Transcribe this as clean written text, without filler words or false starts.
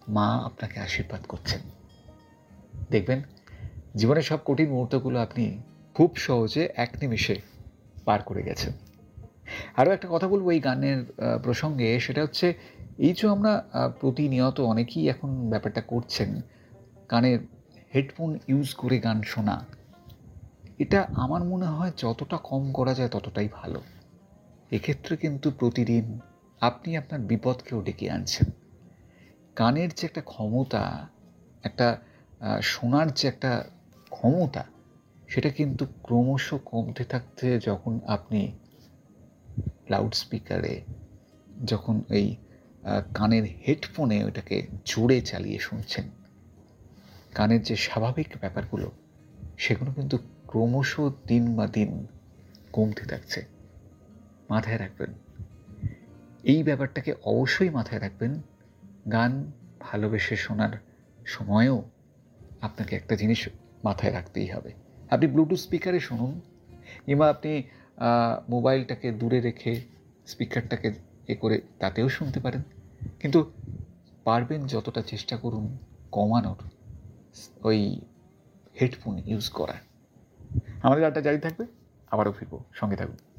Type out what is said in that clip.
মা আপনাকে আশীর্বাদ করছেন। দেখবেন জীবনের সব কঠিন মুহূর্তগুলো আপনি খুব সহজে এক নিমেষে পার করে গেছেন। আরও একটা কথা বলবো এই গানের প্রসঙ্গে, সেটা হচ্ছে এই যে আমরা প্রতিনিয়ত অনেকেই এখন ব্যাপারটা করছেন, কানের হেডফোন ইউজ করে গান শোনা, এটা আমার মনে হয় যতটা কম করা যায় ততটাই ভালো। এক্ষেত্রে কিন্তু প্রতিদিন আপনি আপনার বিপদকেও ডেকে আনছেন। কানের যে একটা ক্ষমতা, একটা শোনার যে একটা ক্ষমতা, সেটা কিন্তু ক্রমশ কমতে থাকতে যখন আপনি লাউড স্পিকারে, যখন এই কানের হেডফোনে ওটাকে জোরে চালিয়ে শুনছেন, কানের যে স্বাভাবিক ব্যাপারগুলো সেগুলো কিন্তু ক্রমশ দিন বা দিন কমতে থাকছে। মাথায় রাখবেন, এই ব্যাপারটাকে অবশ্যই মাথায় রাখবেন। গান ভালোবেসে শোনার সময়ও আপনাকে একটা জিনিস মাথায় রাখতেই হবে। আপনি ব্লুটুথ স্পিকারে শুনুন, কিংবা আপনি মোবাইলটাকে দূরে রেখে স্পিকারটাকে করে তাতেও শুনতে পারেন, কিন্তু পারবেন যতটা চেষ্টা করুন কমানোর ওই হেডফোন ইউজ করা। আমাদের আড্ডা জারি থাকবে, আবারও ফিরবো, সঙ্গে থাকুন।